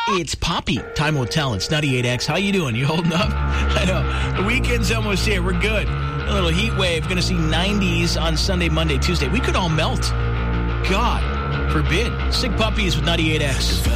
It's Poppy. Time will tell. It's 98X. How you doing? You holding up? I know. The weekend's almost here. We're good. A little heat wave. Going to see 90s on Sunday, Monday, Tuesday. We could all melt. God forbid. Sick Puppies with 98X.